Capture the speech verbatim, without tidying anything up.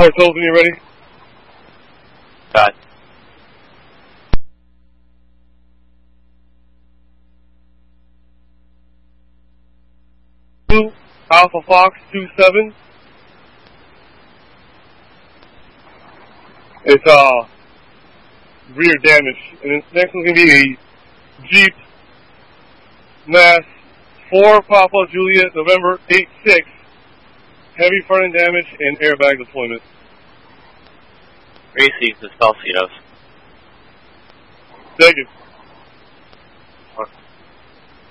Tower, tell us when you're ready. Got. Two, Alpha Fox two seven. It's uh rear damage, and then next one's gonna be a Jeep Mass four Papa Juliet November eight six. Heavy front end damage and airbag deployment. Received the Spelcitos. Thank you.